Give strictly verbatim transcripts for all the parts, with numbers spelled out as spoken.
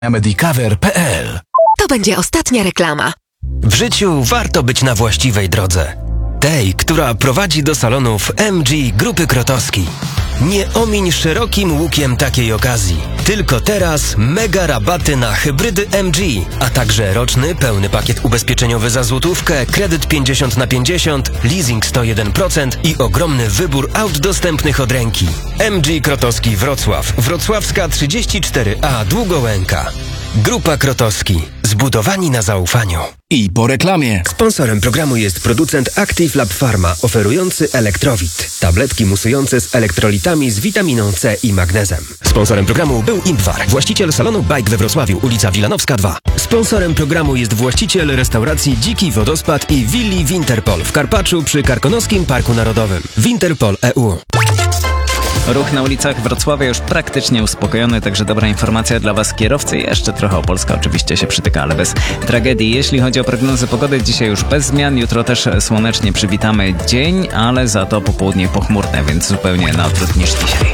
medicover kropka p l. To będzie ostatnia reklama. W życiu warto być na właściwej drodze. Tej, która prowadzi do salonów M G Grupy Krotowski. Nie omiń szerokim łukiem takiej okazji. Tylko teraz mega rabaty na hybrydy M G, a także roczny pełny pakiet ubezpieczeniowy za złotówkę, kredyt pięćdziesiąt na pięćdziesiąt, leasing sto jeden procent i ogromny wybór aut dostępnych od ręki. M G Krotowski Wrocław, Wrocławska trzydzieści cztery A Długołęka. Grupa Krotowski. Zbudowani na zaufaniu. I po reklamie. Sponsorem programu jest producent Active Lab Pharma, oferujący Elektrowit. Tabletki musujące z elektrolitami z witaminą C i magnezem. Sponsorem programu był Impwar, właściciel salonu Bike we Wrocławiu, ulica Wilanowska dwa. Sponsorem programu jest właściciel restauracji Dziki Wodospad i willi Winterpol w Karpaczu przy Karkonoskim Parku Narodowym. Winterpol E U. Ruch na ulicach Wrocławia już praktycznie uspokojony, także dobra informacja dla Was kierowcy. Jeszcze trochę Opolska oczywiście się przytyka, ale bez tragedii. Jeśli chodzi o prognozy pogody, dzisiaj już bez zmian. Jutro też słonecznie przywitamy dzień, ale za to popołudnie pochmurne, więc zupełnie na odwrót niż dzisiaj.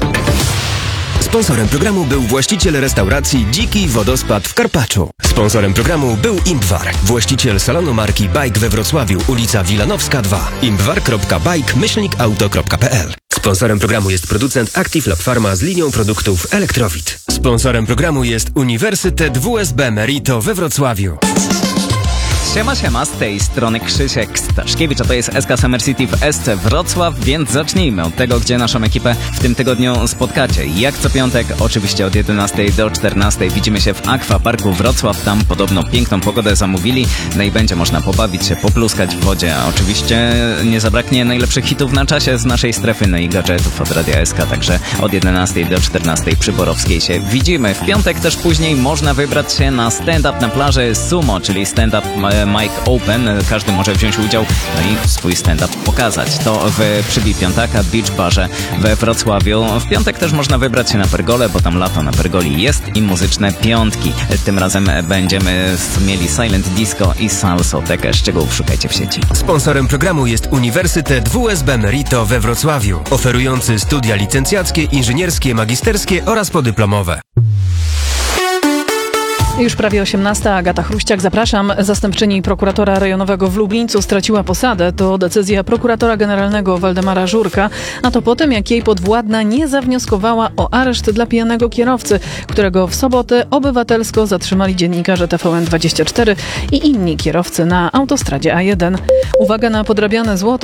Sponsorem programu był właściciel restauracji Dziki Wodospad w Karpaczu. Sponsorem programu był Impwar, właściciel salonu marki Bike we Wrocławiu, ulica Wilanowska dwa. impwar kropka bike myślnik auto kropka p l. Sponsorem programu jest producent Active Lab Pharma z linią produktów Elektrowit. Sponsorem programu jest Uniwersytet W S B Merito we Wrocławiu. Siema, siema, z tej strony Krzysiek Staszkiewicz, a to jest S K Summer City w S C Wrocław, więc zacznijmy od tego, gdzie naszą ekipę w tym tygodniu spotkacie. Jak co piątek, oczywiście od jedenastej do czternastej widzimy się w Aquaparku Wrocław, tam podobno piękną pogodę zamówili, no i będzie można pobawić się, popluskać w wodzie. Oczywiście nie zabraknie najlepszych hitów na czasie z naszej strefy, no i gadżetów od Radia S K, także od jedenastej do czternastej przy Borowskiej się widzimy. W piątek też później można wybrać się na stand-up na plaży Sumo, czyli stand-up Mic Open. Każdy może wziąć udział, no i swój stand-up pokazać. To w Przybij Piątaka Beach Barze we Wrocławiu. W piątek też można wybrać się na Pergolę, bo tam lato na Pergoli jest i muzyczne piątki. Tym razem będziemy mieli Silent Disco i Salsotekę. Szczegółów szukajcie w sieci. Sponsorem programu jest Uniwersytet W S B Merito we Wrocławiu, oferujący studia licencjackie, inżynierskie, magisterskie oraz podyplomowe. Już prawie osiemnasta. Agata Chruściak, zapraszam. Zastępczyni prokuratora rejonowego w Lublińcu straciła posadę. To decyzja prokuratora generalnego Waldemara Żurka. A to po tym, jak jej podwładna nie zawnioskowała o areszt dla pijanego kierowcy, którego w sobotę obywatelsko zatrzymali dziennikarze T V N dwadzieścia cztery i inni kierowcy na autostradzie A jeden. Uwaga na podrabiane złoto.